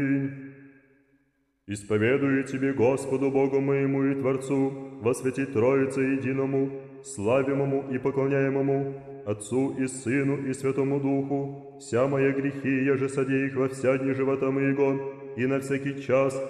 Исповедую Тебе, Господу Богу моему и Творцу, во святи Троице единому, славимому и поклоняемому, Отцу и Сыну и Святому Духу, вся мои грехи, я же содей их во вся дни живота моего, и на всякий час